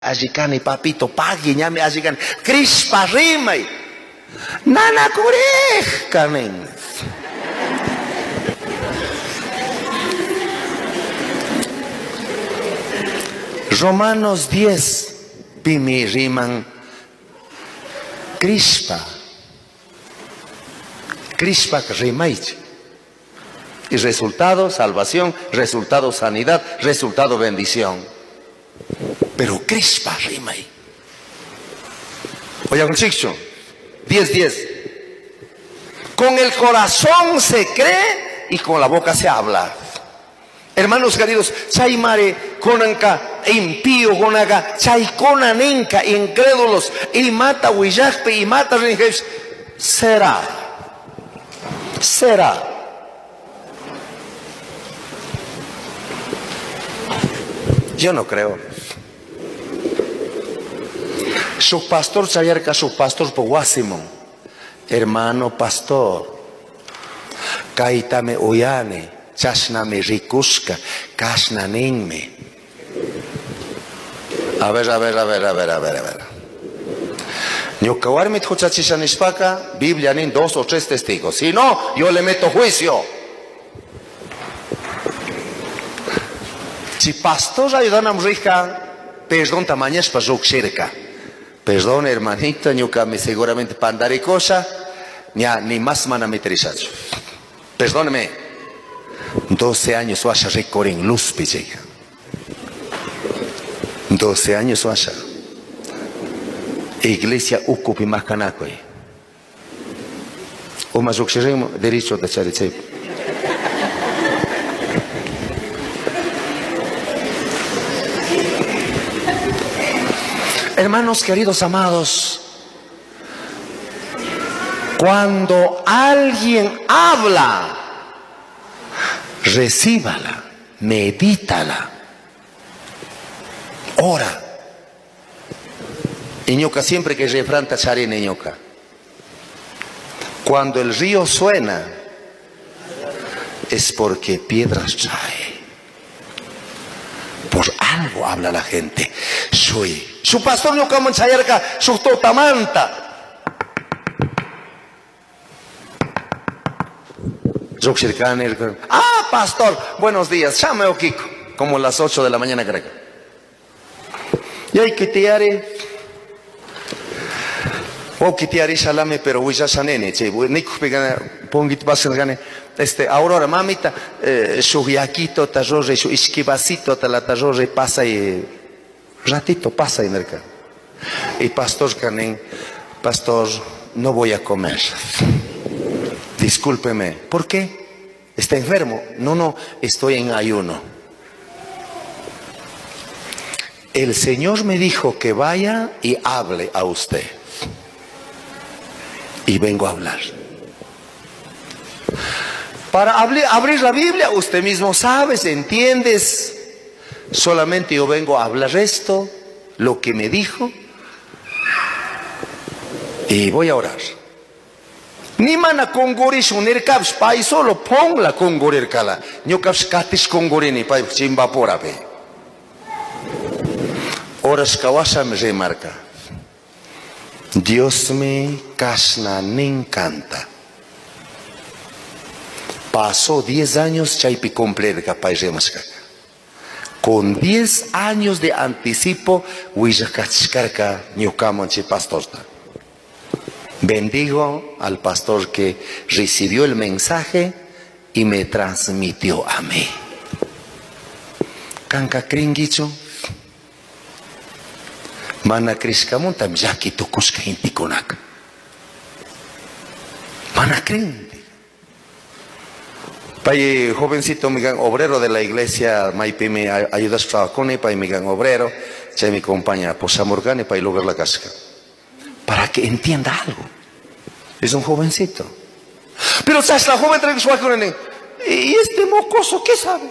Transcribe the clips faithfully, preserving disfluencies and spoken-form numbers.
Ajikani papito pagi ñami ajikan crispa rimay nana kurej kanin. Romanos diez pimi riman crispa crispa rimaychi y resultado salvación, resultado sanidad, resultado bendición. Pero crispa rimay. Oye, con Chicho, diez, diez. Con el corazón se cree y con la boca se habla. Hermanos queridos, chay mare konanka impío konaga, chay konanenka incrédulos y mata huillajpe y mata rinjesh. Será, será. Yo no creo. Su pastor sayarka, su pastor poguásimo. Hermano pastor, kaitame uyane, chasname rikuska, kasnaninme. A ver, a ver, a ver, a ver, a ver, a ver. Ñukawarmit huchachishanishpaka, Biblia nin dos o tres testigos. Si no, yo le meto juicio. Si pastor ayudanam rija, perdón tamañas pa rukshirka. Perdón, hermanito, ñuka me seguramente pandare cosa, ni ni más manametrizacho. Perdóneme. doce años washa recorren luz pichega. doce años washa. Iglesia ukupi makanakoi. O más rukshirimo derecho de chariche. Hermanos queridos amados, cuando alguien habla, recíbala, medítala, ora. Iñoca siempre que refrán tacharé en Iñoca. Cuando el río suena, es porque piedras trae. Por algo habla la gente. Soy. Su pastor no como en Sayarca, su totamanta. Ah, pastor, buenos días, llame o Kiko, como las ocho de la mañana creo. Y hay que te haré. O que te haré salame, pero voy a sanene, che, nico pegana, pongit basen gane. Este, Aurora, mamita, su yaquito, tajorre, su isquivacito, la tajorre pasa y. Ratito pasa y merca. Y pastor Canen, pastor, no voy a comer. Discúlpeme. ¿Por qué? ¿Está enfermo? No, no, estoy en ayuno. El Señor me dijo que vaya y hable a usted. Y vengo a hablar. Para abrir la Biblia, usted mismo sabe, entiendes. Solamente yo vengo a hablar esto, lo que me dijo, y voy a orar. Ni mana congoris unir caps pai solo pon la congorir cala. Yo caps catis congorini pai chimba por abe. Oras kawasa me remarca. Dios me kasna me encanta. Pasó diez años chaipi completo pai remasca. Con diez años de anticipo, bendigo al pastor que recibió el mensaje y me transmitió a mí. Kanka kringicho, mana kriskamuntam yaki tukuska intikonak. Mana kring. Pai jovencito migan obrero de la iglesia Maipi me ayudas trabajone pai migan obrero che mi acompaña posamorgane pai lograr la casca para que entienda algo. Es un jovencito. Pero sabes la joven trae su con y este mocoso ¿qué sabe?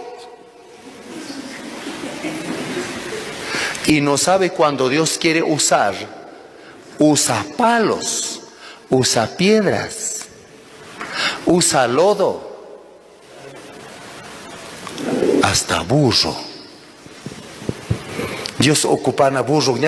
Y no sabe cuando Dios quiere usar, usa palos, usa piedras, usa lodo. Hasta burro. Dios ocupana burro